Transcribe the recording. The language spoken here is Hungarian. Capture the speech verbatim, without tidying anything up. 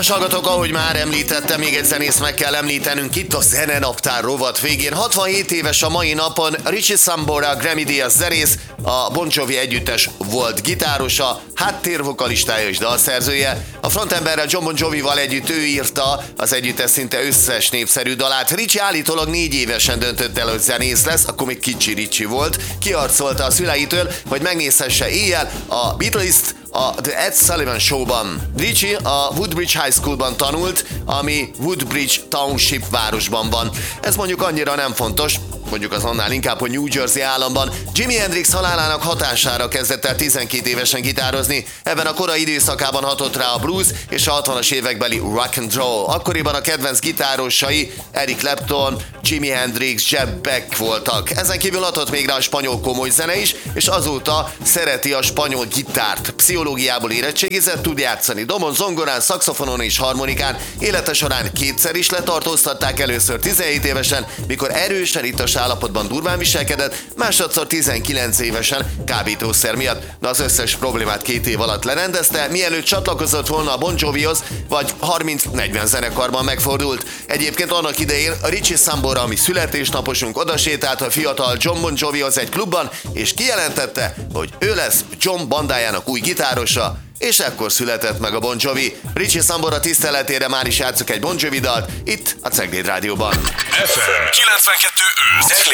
Hallgatok, ahogy már említettem, még egy zenészt meg kell említenünk itt a Zenenaptár rovat végén. hatvanhét éves a mai napon Richie Sambora, Grammy-díjas zenész, a Bon Jovi együttes volt gitárosa, háttérvokalistája és dalszerzője. A frontemberrel John Bon Jovival együtt ő írta az együttes szinte összes népszerű dalát. Richie állítólag négy évesen döntött el, hogy zenész lesz, akkor még kicsi Richie volt. Kiarcolta a szüleitől, hogy megnézhesse éjjel a Beatles-t a The Ed Sullivan Show-ban. Richie a Woodbridge High School-ban tanult, ami Woodbridge Township városban van. Ez mondjuk annyira nem fontos, mondjuk az annál inkább, hogy New Jersey államban. Jimi Hendrix halálának hatására kezdett el tizenkét évesen gitározni. Ebben a korai időszakában hatott rá a blues és a hatvanas évekbeli rock and roll. Akkoriban a kedvenc gitárosai Eric Clapton, Jimi Hendrix, Jeff Beck voltak. Ezen kívül hatott még rá a spanyol komoly zene is, és azóta szereti a spanyol gitárt. Pszichológiából érettségizett, tud játszani domon, zongorán, szaxofonon és harmonikán. Élete során kétszer is letartóztatták, először tizenhét évesen, mikor erősen ittas állapotban durván viselkedett, másodszor tizenkilenc évesen kábítószer miatt, de az összes problémát két év alatt lerendezte, mielőtt csatlakozott volna a Bon Jovihoz, vagy harminc-negyven zenekarban megfordult. Egyébként annak idején a Richie Sambora, ami születésnaposunk, odasétált a fiatal John Bon Jovihoz egy klubban, és kijelentette, hogy ő lesz John bandájának új gitárosa, és ekkor született meg a Bon Jovi. Richie Sambora tiszteletére már is játszok egy Bon Jovi dalt, itt a Cegléd Rádióban. ef em kilencvenkettő öt